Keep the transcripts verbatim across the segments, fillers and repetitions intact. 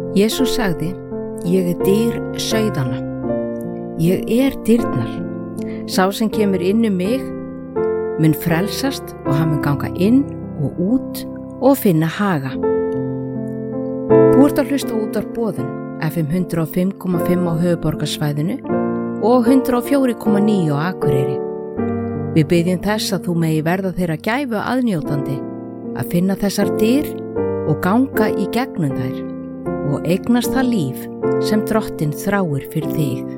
Jesús sagði, ég er dyr sauðanna. Ég er dyrnar. Sá sem kemur inn um mig mun frelsast og hann mun ganga inn og út og finna haga. Þú ert að hlusta út á boðun F M hundrað og fimm komma fimm á höfuðborgarsvæðinu og hundrað og fjögur komma níu á Akureyri. Við biðjum þess að þú megi verða þeirra gæfu aðnjótandi að finna þessar dyr og ganga í gegnum þær og eignast það líf sem Drottinn þráir fyrir þig.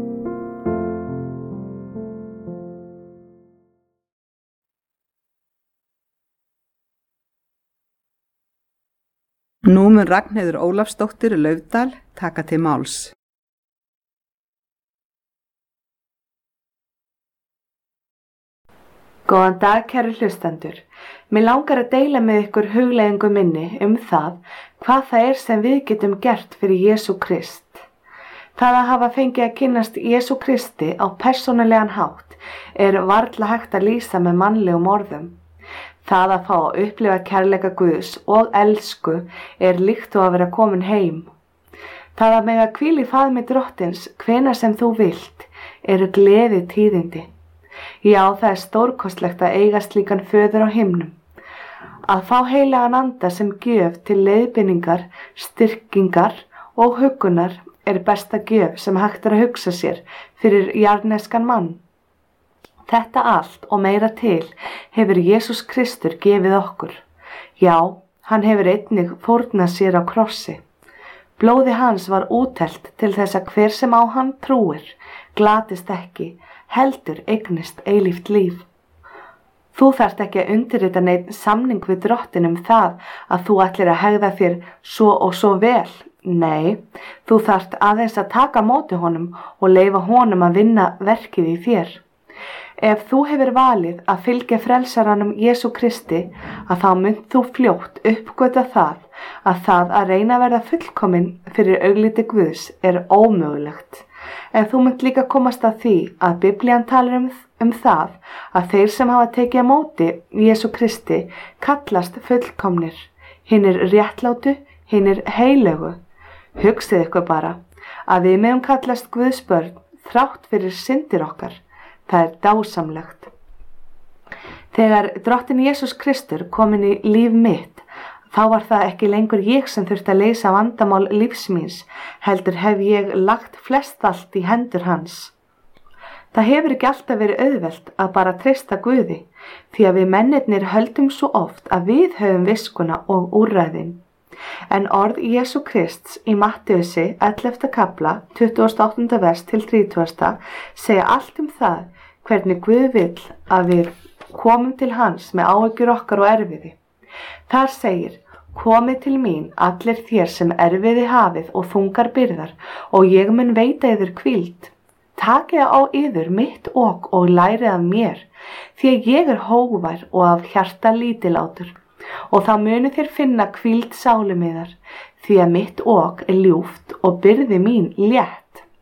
Nú mun Ragnheiður Ólafsdóttir Laufdal taka til máls. Góðan dag, kæru hlustendur. Mig langar að deila með ykkur hugleiðingu minni um það hvað það er sem við getum gert fyrir Jesú Krist. Það að hafa fengið að kynnast Jesú Kristi á persónulegan hátt er varla hægt að lýsa með mannlegum orðum. Það að fá að upplifa kærleika Guðs og elsku er líkt og að vera komin heim. Það að mega hvíla í faðmi Drottins hvenær sem þú vilt eru gleði tíðindi. Já, það er stórkostlegt að eiga slíkan föður á himnum. Að fá heilagan anda sem gjöf til leiðbeiningar, styrkingar og huggunar er besta gjöf sem hægt er að hugsa sér fyrir jarðneskan mann. Þetta allt og meira til hefur Jesús Kristur gefið okkur. Já, hann hefur einnig fórnað sér á krossi. Blóði hans var útelt til þess að hver sem á hann trúir, glatist ekki, heldur eignist eilíft líf. Þú þarft ekki að undirrita neinn samning við Drottinn um það að þú ætlir að hegða þér svo og svo vel. Nei, þú þarft aðeins að taka á móti honum og leyfa honum að vinna verkið í þér. Ef þú hefur valið að fylgja frelsaranum Jesú Kristi, að þá munt þú fljótt uppgöta það að það að reyna að verða fullkomin fyrir augliti Guðs er ómögulegt. En þú munt líka komast að því að Biblían talar um, um það að þeir sem hafa tekið á móti Jesú Kristi kallast fullkomnir, hinir réttlátu, hinir heilögu. Hugsið ykkur bara að við megum kallast Guðs börn þrátt fyrir syndir okkar. Það er dásamlegt. Þegar Drottinn Jesús Kristur kom inn í líf mitt, þá var það ekki lengur ég sem þurfti að leysa vandamál lífs míns, heldur hef ég lagt flest allt í hendur hans. Það hefur ekki alltaf verið auðvelt að bara treysta Guði, því að við mennirnir höldum svo oft að við höfum viskuna og úrræðin. En orð Jesú Krists í Mattheusi ellefta kafla, tuttugasta og áttunda vers til þrítugasta segja allt um það hvernig Guð vill að við komum til hans með áhyggjur okkar og erfiði. Þar segir, komið til mín allir þér sem erfiði hafið og þungar byrðar og ég mun veita yður hvíld. Takið á yður mitt ok og lærið af mér, því að ég er hógvær og af hjarta lítillátur. Og þá munu þér finna hvíld sálu yðar, því að mitt ok er ljúft og byrði mín létt.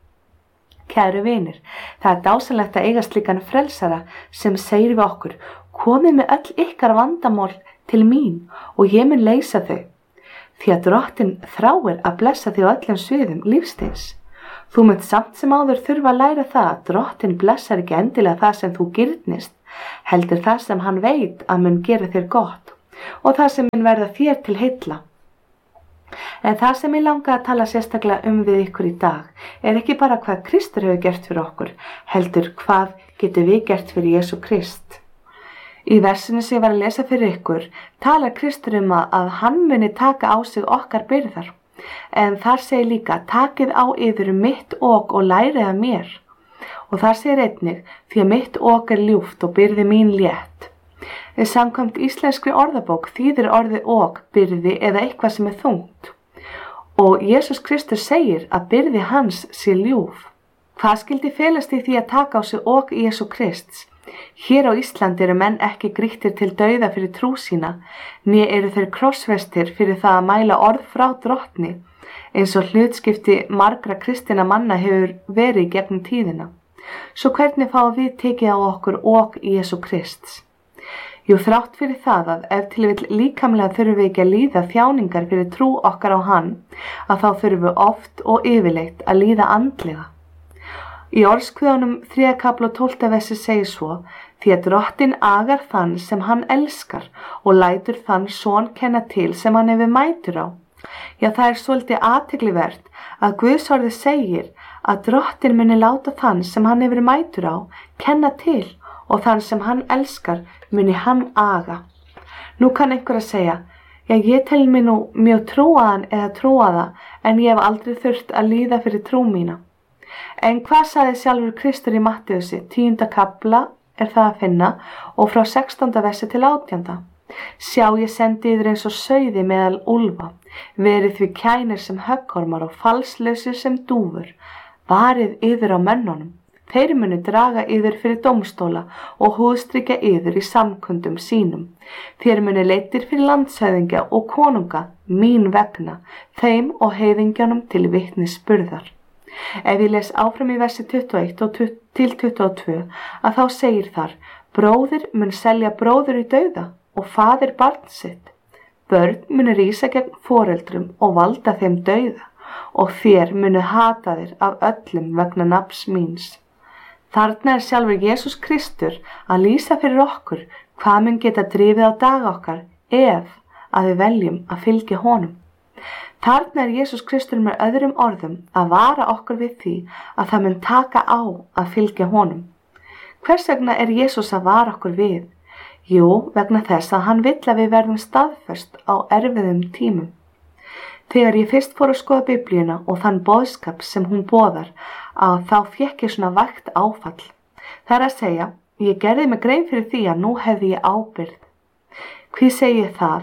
Kæru vinir, það er dásamlegt að eiga slíkan frelsara sem segir við okkur, komið með öll ykkar vandamál til mín og ég mun leysa þau. Því að Drottinn þráir að blessa þig á öllum sviðum lífsins. Þú munt samt sem áður þurfa að læra það að Drottinn blessar ekki endilega það sem þú girnist, heldur það sem hann veit að mun gera þér gott og það sem mun verða þér til heilla. En það sem ég langa að tala sérstaklega um við ykkur í dag er ekki bara hvað Kristur hefur gert fyrir okkur, heldur hvað getum við gert fyrir Jesú Krist. Í versinu sem ég var að lesa fyrir ykkur talar Kristur um að hann muni taka á sig okkar byrðar, en þar segir líka takið á yður mitt ok og lærið af mér. Og þar segir einnig því að mitt ok er ljúft og byrði mín létt. Samkvæmt íslenskri orðabók þýðir orðið ok byrði eða eitthvað sem er þungt. Og Jesús Kristur segir að byrði hans sé ljúf. Hvað skildi felast í því að taka á sig ok Jesú Krists? Hér á Íslandi eru menn ekki grýttir til dauða fyrir trú sína, né eru þeir krossfestir fyrir það að mæla orð frá Drottni, eins og hlutskipti margra kristinna manna hefur verið gegnum tíðina. Svo hvernig fáum við tekið á okkur ok Jesú Krists? Jú, þrátt fyrir það að ef til vill líkamlega þurfum við ekki að líða þjáningar fyrir trú okkar á hann, að þá þurfum við oft og yfirleitt að líða andlega. Í Orðskviðunum þriðja kafla og tólfta versi segir svo: því að Drottinn agar þann sem hann elskar og lætur þann son kenna til sem hann hefur mætur á. Já, það er svolítið athyglivert að Guðsorðið segir að Drottinn muni láta þann sem hann hefur mætur á kenna til og þann sem hann elskar muni hann aga. Nú kann einhver að segja: já, ég tel mig nú mjög trúaðan eða trúaða en ég hef aldrei þurft að líða fyrir trú mína. En hvað sagði sjálfur Kristur í Mattheusi, tíunda kafla er það að finna og frá sextánda versi til átjánda. Sjá, ég sendi yður eins og sauði meðal úlfa, verið því kænir sem höggormar og falslausir sem dúfur. Varið yður á mönnunum, þeir munu draga yður fyrir dómstóla og húðstrykja yður í samkundum sínum. Þér munu leiddir fyrir landshöfðingja og konunga, mín vegna, þeim og heiðingjanum til vitnisburðar. Ef ég les áfram í versi tuttugu og eitt og til tuttugu og tvö að þá segir þar: bróðir mun selja bróður í dauða og faðir barn sitt. Börn munu rísa gegn foreldrum og valda þeim dauða og þér munu hata þér af öllum vegna nafns míns. Þarna er sjálfur Jesús Kristur að lýsa fyrir okkur hvað mun geta drifið á dag okkar ef að við veljum að fylgja honum. Þarna er Jesús Kristur með öðrum orðum að vara okkur við því að það mun taka á að fylgja honum. Hvers vegna er Jesús að vara okkur við? Jú, vegna þess að hann vill að við verðum staðföst á erfiðum tímum. Þegar ég fyrst fór að skoða Biblíuna og þann boðskap sem hún boðar, að þá fékk ég svona vægt áfall. Það er að segja, ég gerði mig grein fyrir því að nú hefði ég ábyrgð. Hví segi ég það?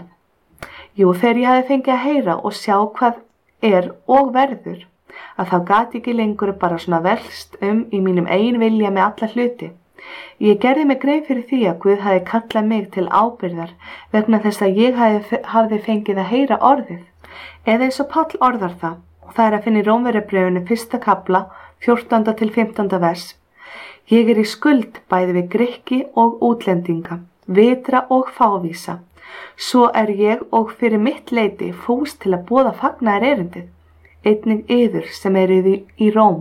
Jú, þegar ég hafi fengið að heyra og sjá hvað er og verður, að þá gati ekki lengur bara svona velst um í mínum eigin vilja með alla hluti. Ég gerði mig grein fyrir því að Guð hafi kallað mig til ábyrgðar vegna þess að ég hafi, hafi fengið að heyra orðið. Eða eins og Páll orðar það, og það er að finna í Rómverjabréfinu fyrsta kafla, fjórtánda til fimmtánda vers. Ég er í skuld bæði við Grikki og útlendinga, vitra og fávísa. Svo er ég og fyrir mitt leyti fús til að boða fagnaðar erindið, einnig yður sem eruð í, í Róm.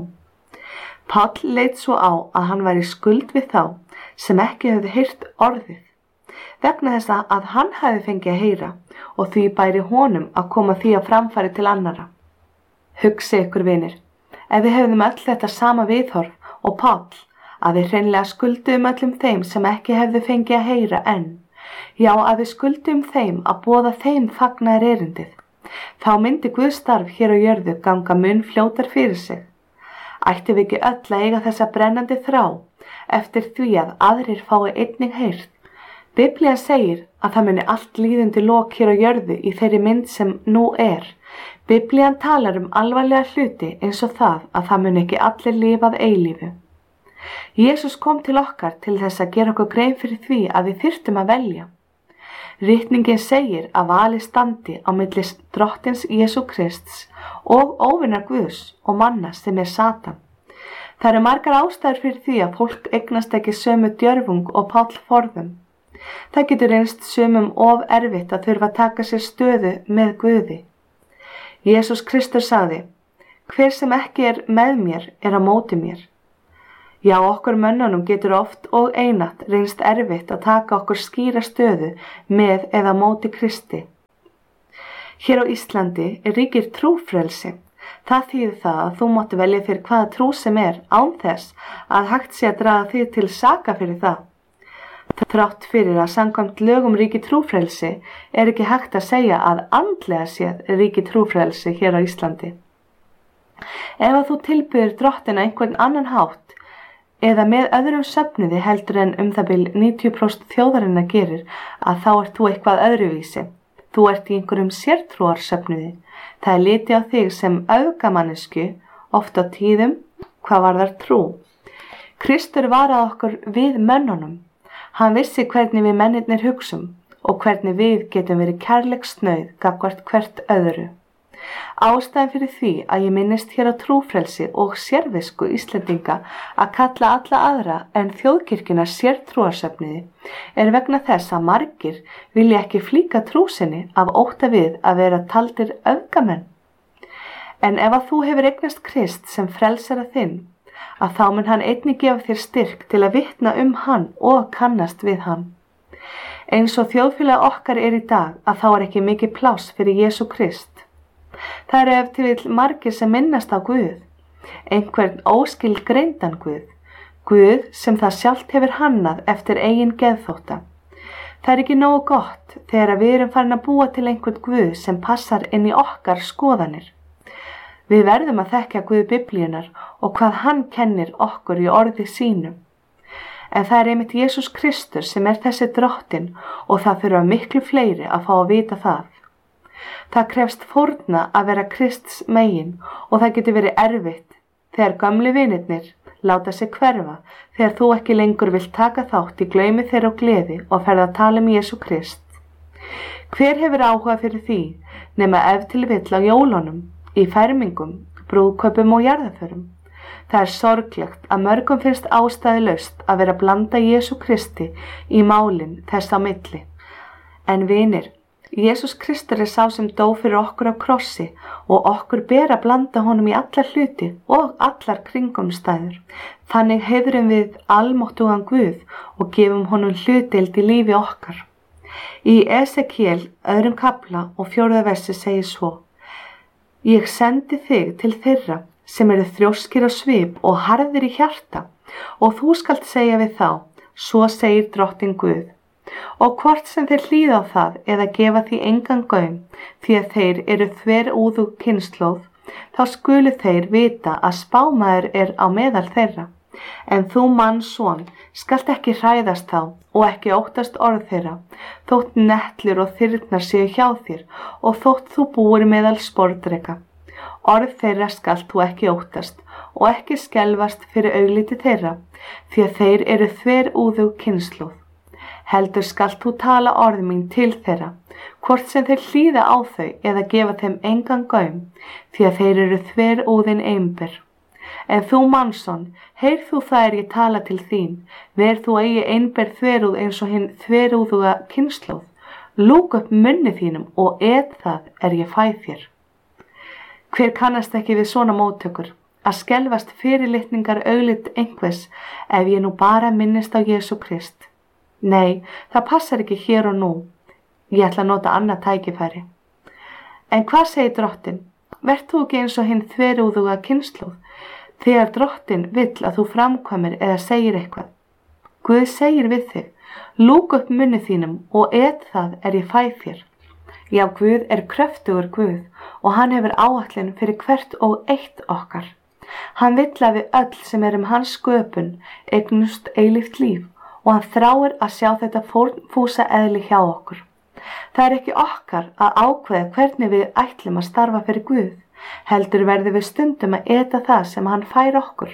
Páll leit svo á að hann var í skuld við þá sem ekki höfðu heyrt orðið, vegna þess að hann hafi fengið að heyra og því bæri honum að koma því að framfæri til annara. Hugsi ykkur vinir, ef við hefðum öll þetta sama viðhorf og Páll, að við hreinlega skuldum öllum þeim sem ekki hefðu fengið að heyra enn, já, að við skuldum þeim að boða þeim fagnaðar erindið, þá myndi Guðs starf hér á jörðu ganga mun fljótar fyrir sig. Ættum við ekki öll að eiga þessa brennandi þrá, eftir því að aðrir fái einnig heyrt. Biblían segir að það muni allt líðandi lok hér á jörðu í þeirri mynd sem nú er. Biblían talar um alvarlega hluti eins og það að það muni ekki allir lifað eilífu. Jesús kom til okkar til þess að gera okkur grein fyrir því að við þyrftum að velja. Ritningin segir að valið standi á milli Drottins Jesú Krists og óvinar Guðs og manna sem er Satan. Það eru margar ástæður fyrir því að fólk eignast ekki sömu djörfung og Páll forðum. Það getur reynst sumum of erfitt að þurfa að taka sér stöðu með Guði. Jesús Kristur sagði: hver sem ekki er með mér er á móti mér. Já, okkur mönnunum getur oft og einatt reynst erfitt að taka okkur skýra stöðu með eða móti Kristi. Hér á Íslandi ríkir trúfrelsi. Það þýðir það að þú mátti velja fyrir hvaða trú sem er án þess að hægt sé að draga þig til saka fyrir það. Þrátt fyrir að samkvæmt lögum ríki trúfrelsi er ekki hægt að segja að andlega séð ríki trúfrelsi hér á Íslandi. Ef að þú tilbyður Drottin einhvern annan hátt eða með öðrum söfnuði heldur en um það bil níutíu prósent þjóðarinnar gerir, að þá ert þú eitthvað öðruvísi. Þú ert í einhverjum sértrúar söfnuði. Það er litið á þig sem öfgamannesku, oft á tíðum, hvað varðar trú. Kristur varaði okkur við mönnunum. Hann vissi hvernig við mennirnir hugsum og hvernig við getum verið kærleikssnauð gagnvart hvert öðru. Ástæðan fyrir því að ég minnist hér á trúfrelsi og sérvisku Íslendinga að kalla alla aðra en þjóðkirkjuna sértrúarsöfniði er vegna þess að margir vilja ekki flíka trú sinni af ótta við að vera taldir öfgamenn. En ef að þú hefur eignast Krist sem frelsara þinn, að þá mun hann einnig gefa þér styrk til að vitna um hann og kannast við hann. Eins og þjóðfélag okkar er í dag að þá er ekki mikið pláss fyrir Jesú Krist. Það eru ef til vill margir sem minnast á Guð, einhvern óskilgreindan Guð, Guð sem það sjálft hefur hannað eftir eigin geðþótta. Það er ekki nógu gott þegar við erum farin að búa til einhvern Guð sem passar inn í okkar skoðanir. Við verðum að þekkja Guð Biblíunar og hvað hann kennir okkur í orði sínu. En það er einmitt Jesús Kristur sem er þessi drottinn og það þurfa miklu fleiri að fá að vita það. Það krefst fórna að vera Krists megin og það getur verið erfitt þegar gömlu vinirnir láta sig hverfa þegar þú ekki lengur vilt taka þátt í glaumi þeirra og gleði og ferð að tala um Jesú Krist. Hver hefur áhuga fyrir því nema ef til vill á jólunum, í fermingum, brúðkaupum og jarðarförum? Það er sorglegt að mörgum finnst ástæðulaust að vera að blanda Jesú Kristi í málin þess á milli. En vinir, Jesús Kristur er sá sem dó fyrir okkur á krossi og okkur ber að blanda honum í allar hluti og allar kringumstæður. Þannig heiðrum við almáttugan Guð og gefum honum hlutdeild í lífi okkar. Í Esekiel öðrum kafla og fjórða versi segir svo: Ég sendi þig til þeirra sem eru þrjóskir á svip og harðir í hjarta og þú skalt segja við þá, svo segir drottinn Guð. Og hvort sem þeir hlýða á það eða gefa því engan gaum, því að þeir eru þverúðu kynslóð, þá skulu þeir vita að spámaður er á meðal þeirra. En þú mannsson skalt ekki hræðast þá og ekki óttast orð þeirra, þótt nettlur og þyrnar séu hjá þér og þótt þú búir meðal sporðdreka. Orð þeirra skalt þú ekki óttast og ekki skelfast fyrir augliti þeirra, því að þeir eru þverúðu kynslóð. Heldur skalt þú tala orð mín til þeirra, hvort sem þeir hlýða á þau eða gefa þeim engan gaum, því að þeir eru þverúðin einber. En þú mannsson, heyr þú það er ég tala til þín, ver þú eigi einber þverúð eins og hinn þverúðuga kynslóð, lúk upp munni þínum og et það er ég fæ þér. Hver kannast ekki við svona móttökur, að skelfast fyrirlitningar auglit einhvers ef ég nú bara minnist á Jesú Krist? Nei, það passar ekki hér og nú. Ég ætla að nota annað tækifæri. En hvað segir drottinn? Vert þú ekki eins og hinn þverúðuga kynslóð, þegar drottinn vill að þú framkvæmir eða segir eitthvað? Guð segir við þig, lúk upp munni þínum og et það er ég fæ þér. Já, Guð er kröftugur Guð og hann hefur áætlun fyrir hvert og eitt okkar. Hann vill að við öll sem erum hans sköpun eignust eilíft líf og hann þráir að sjá þetta fúsa eðli hjá okkur. Það er ekki okkar að ákveða hvernig við ætlum að starfa fyrir Guð, heldur verður við stundum að eta það sem hann fær okkur.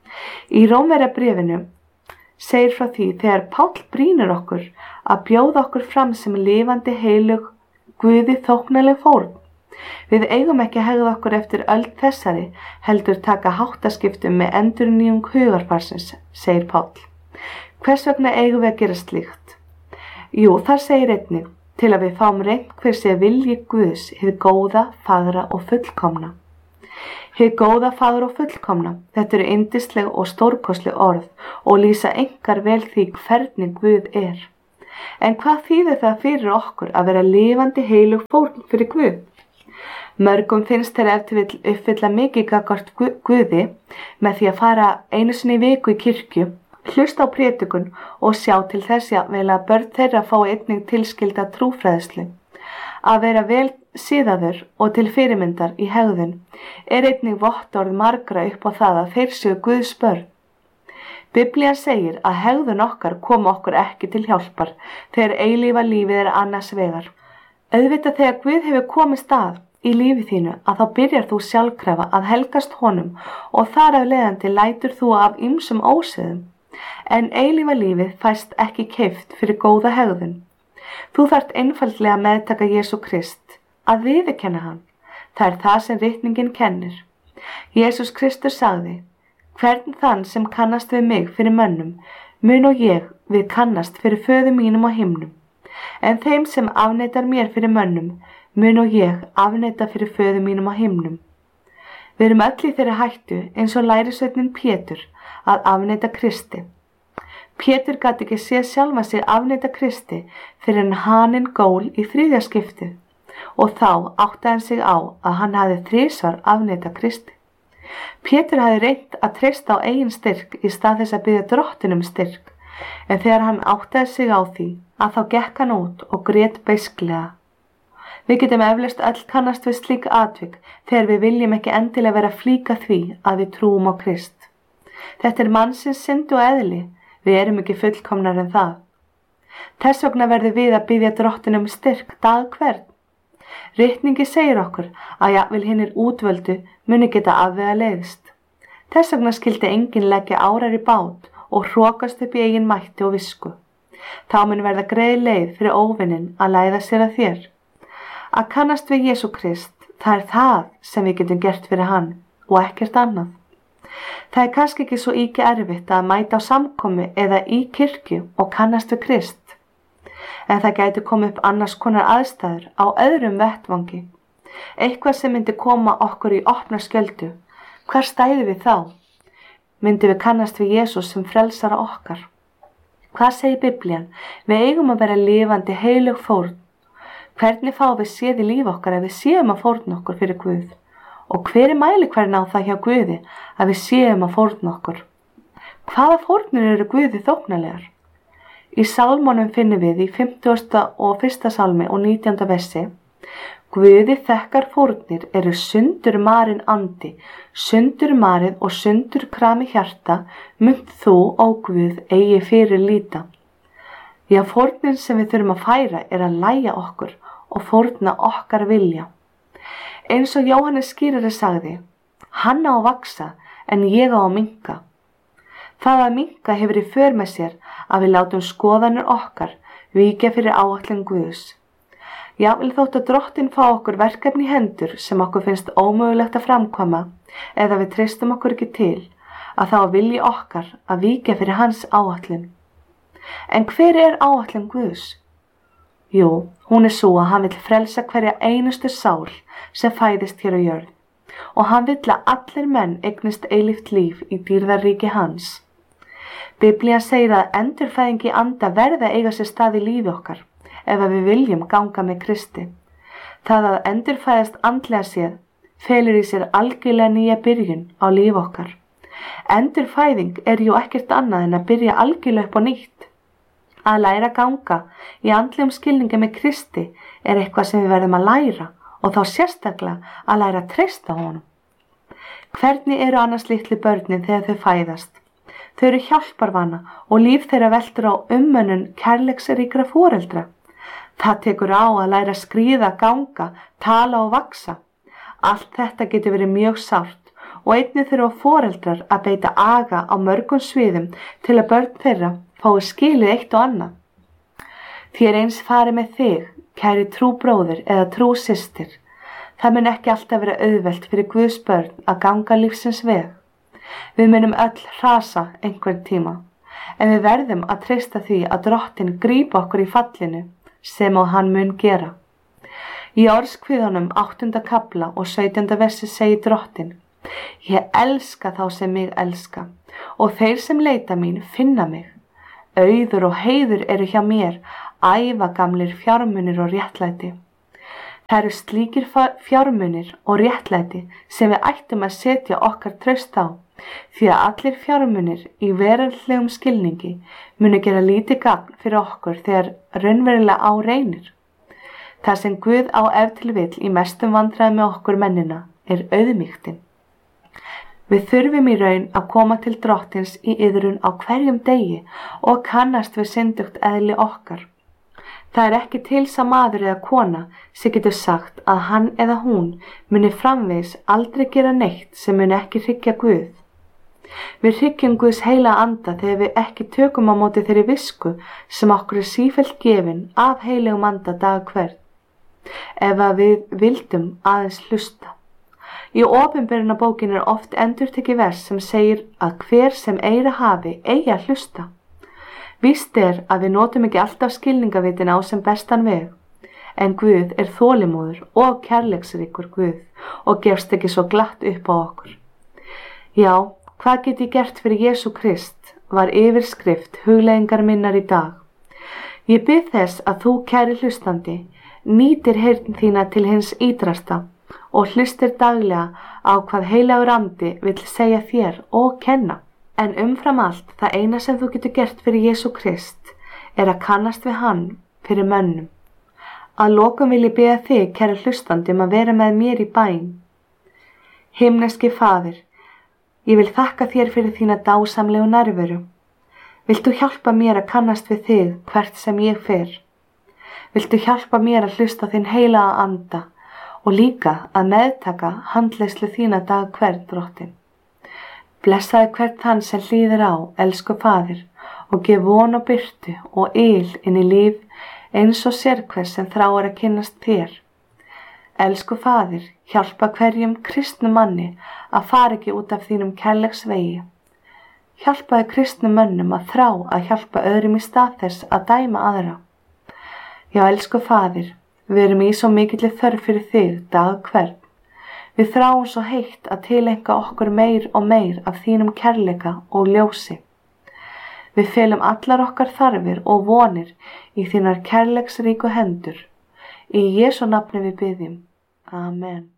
Í Rómverjabréfinu segir frá því þegar Páll brýnir okkur að bjóða okkur fram sem lifandi heilug Guði þóknarleg fórn. Við eigum ekki að hegða okkur eftir öld þessari, heldur taka háttaskiptum með endurnýjung hugarfarsins, segir Páll. Hvers vegna eigum við að gera slíkt? Jú, þar segir einnig, til að við fáum reynt hver sé vilji Guðs, hið góða, fagra og fullkomna. Hið góða, fagra og fullkomna, þetta eru yndisleg og stórkostleg orð og lýsa einkar vel því hvernig Guð er. En hvað þýðir það fyrir okkur að vera lifandi heilug fórn fyrir Guð? Mörgum finnst þeir ef til vill uppfylla mikið gagnvart Guði með því að fara einu sinni í viku í kirkju, hlusta á prédikun og sjá til þess jafnvel að börn þeirra fái einnig tilskilda trúfræðslu. Að vera vel siðaður og til fyrirmyndar í hegðun er einnig vottorð margra upp á það að þeir séu Guðs börn. Biblían segir að hegðun okkar kom okkur ekki til hjálpar þegar eilífa lífið er annars vegar. Auðvitað þegar Guð hefur komist að í lífi þínu að þá byrjar þú sjálfkrafa að helgast honum og þar af leiðandi lætur þú af ýmsum ósiðum. En eilífa lífið fæst ekki keypt fyrir góða hegðun. Þú þarft einfaldlega að meðtaka Jesú Krist, að viðurkenna hann. Það er það sem ritningin kennir. Jesús Kristus sagði: hvern þann sem kannast við mig fyrir mönnum, mun og ég við kannast fyrir föður mínum á himnum. En þeim sem afneitar mér fyrir mönnum, mun og ég afneita fyrir föður mínum á himnum. Við erum öll í þeirri hættu eins og lærisveinninn Pétur að afneita Kristi. Pétur gat ekki séð sjálfa sig afneita Kristi fyrir en haninn gól í þriðja skiptið og þá áttaði hann sig á að hann hafði þrisvar afneita Kristi. Pétur hafði reynt að treysta á eigin styrk í stað þess að biðja Drottinn um styrk, en þegar hann áttaði sig á því að þá gekk hann út og grét beisklega. Við getum eflaust öll kannast við slík atvik þegar við viljum ekki endilega vera að flíka því að við trúum á Krist. Þetta er mannsins synd og eðli, við erum ekki fullkomnar en það. Þess vegna verður við að biðja Drottinn um styrk dag hvern. Ritningi segir okkur að jafnvel hinnir útvöldu muni geta afvega leiðst. Þess vegna skildi enginn leggja árar í bát og hrokast upp í eigin mætti og visku. Þá mun verða greið leið fyrir óvinnin að læða sér að þér. Að kannast við Jesú Krist, það er það sem við getum gert fyrir hann og ekkert annað. Það er kannski ekki svo íki erfitt að mæta á samkomu eða í kirkju og kannast við Krist. En það gæti komið upp annars konar aðstæður á öðrum vettvangi. Eitthvað sem myndi koma okkur í opna skjöldu. Hvar stæði við þá? Myndi við kannast við Jesús sem frelsara okkar? Hvað segir Biblían? Við eigum að vera lifandi heilög fórn. Hvernig fáum við séð í líf okkar ef við séum að fórna okkur fyrir Guð? Og hver er mælikvarðinn á það hjá Guði að við séum að fórna okkur? Hvaða fórnir eru Guði þóknalegar? Í sálmónum finnum við í fimmtugasta og fyrsta sálmi og nítjánda versi: Guði þekkar fórnir eru sundur marinn andi, sundur marið og sundur krami hjarta, munt þú, ó Guð, eigi fyrir líta. Já, fórnin sem við þurfum að færa er að lægja okkur og fórna okkar vilja. Eins og Jóhannes skýrari sagði: hann á að vaksa en ég á að minnka. Það að minnka hefur í för með sér að við látum skoðanir okkar víkja fyrir áætlun Guðs. Jafnvel þótt að Drottinn fá okkur verkefni í hendur sem okkur finnst ómögulegt að framkvæma eða við treystum okkur ekki til, að þá vilji okkar að víkja fyrir hans áætlun. En hver er áætlun Guðs? Jú, hún er svo að hann vill frelsa hverja einustu sál sem fæðist hér á jörð og hann vill að allir menn eignist eilíft líf í dýrðarríki hans. Biblían segir að endurfæðing í anda verði að eiga sér stað í lífi okkar ef við viljum ganga með Kristi. Það að endurfæðast andlega séð felur í sér algjörlega nýja byrjun á líf okkar. Endurfæðing er jú ekkert annað en að byrja algjörlega upp á nýtt. Að læra ganga í andlegum skilningi með Kristi er eitthvað sem við verðum að læra og þá sérstaklega að læra að treysta honum. Hvernig eru annars litlu börnin þegar þau fæðast? Þau eru hjálparvana og líf þeirra veltur á ummönnun kærleiksríkra foreldra. Það tekur á að læra að skríða, ganga, tala og vaksa. Allt þetta getur verið mjög sárt og einnig þurfa foreldrar að beita aga á mörgum sviðum til að börn þeirra fái skilið eitt og annað. Þér eins farið með þig, kæri trúbróðir eða trúsystir. Það mun ekki alltaf vera auðvelt fyrir Guðs börn að ganga lífsins veg. Við munum öll hrasa einhvern tíma, en við verðum að treysta því að Drottinn grípa okkur í fallinu sem og hann mun gera. Í Orðskviðunum áttunda kafla og sautjánda versi segir Drottinn: Ég elska þá sem mig elska og þeir sem leita mín finna mig. Auður og heiður eru hjá mér, ævagamlir fjármunir og réttlæti. Það eru slíkir fjármunir og réttlæti sem við ættum að setja okkar traust á, því að allir fjármunir í veraldlegum skilningi munu gera lítið gagn fyrir okkur þegar raunverulega á reynir. Það sem Guð á ef til vill í mestum vandræði með okkur mennina er auðmýktin. Við þurfum í raun að koma til Drottins í iðrun á hverjum degi og kannast við syndugt eðli okkar. Það er ekki til sá maður eða kona sem getur sagt að hann eða hún muni framvegis aldrei gera neitt sem muni ekki hryggja Guð. Við hryggjum Guðs heila anda þegar við ekki tökum á móti þeirri visku sem okkur er sífellt gefin af heilegum anda dag hvern. ef að við vildum aðeins hlusta. Í opinberunarbókin er oft endurtekið vers sem segir að hver sem eyra hafi eigi að hlusta. Víst er að við notum ekki alltaf skilningavitin á sem bestan veg, en Guð er þolinmóður og kærleiksríkur Guð og gefst ekki svo glatt upp á okkur. Já, hvað get ég gert fyrir Jesú Krist var yfirskrift hugleiðingar minnar í dag. Ég bið þess að þú, kæri hlustandi, nýtir heyrn þína til hins ítrasta og hlustir daglega á hvað heilagur andi vill segja þér og kenna. En umfram allt, það eina sem þú getur gert fyrir Jesú Krist er að kannast við hann fyrir mönnum. Að lokum vil ég biðja þig, kæri hlustandi, um að vera með mér í bæn. Himneski Faðir, ég vil þakka þér fyrir þína dásamlegu nærveru. Viltu hjálpa mér að kannast við þig hvert sem ég fer? Viltu hjálpa mér að hlusta þinn heilaga anda og líka að meðtaka handleiðslu þína dag hvern, Drottinn. Blessaði hvern þann sem hlýðir á, elsku Faðir, og gef von og birtu og yl inn í líf eins og sérhvers sem þráir að kynnast þér. Elsku Faðir, hjálpa hverjum kristnum manni að fara ekki út af þínum kærleiksvegi. Hjálpaði kristnum mönnum að þrá að hjálpa öðrum í stað þess að dæma aðra. Já, elsku Faðir, við erum í svo mikilli þörf fyrir þig dag hvern. Við þráum svo heitt að tilenga okkur meir og meir af þínum kærleika og ljósi. Við felum allar okkar þarfir og vonir í þínar kærleiksríku hendur. Í Jesú nafni við biðjum. Amen.